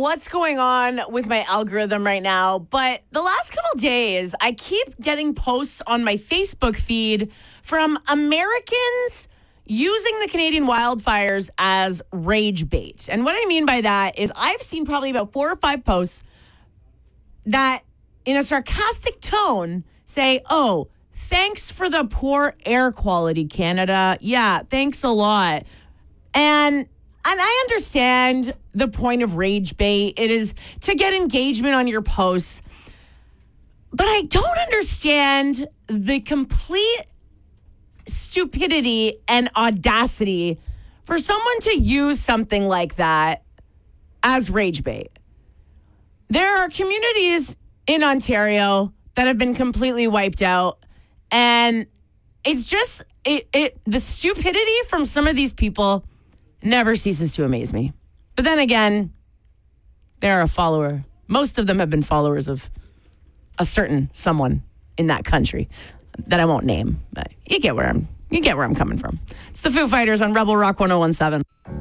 what's going on with my algorithm right now, but the last couple days, I keep getting posts on my Facebook feed from Americans using the Canadian wildfires as rage bait. And what I mean by that is I've seen probably about 4 or 5 posts that, in a sarcastic tone, say, oh, thanks for the poor air quality, Canada. Yeah, thanks a lot. And I understand the point of rage bait. It is to get engagement on your posts. But I don't understand the complete stupidity and audacity for someone to use something like that as rage bait. There are communities in Ontario that have been completely wiped out. And it's just, the stupidity from some of these people never ceases to amaze me. But then again, they're a follower. Most of them have been followers of a certain someone in that country that I won't name. But you get where I'm coming from. It's the Foo Fighters on Rebel Rock 101.7.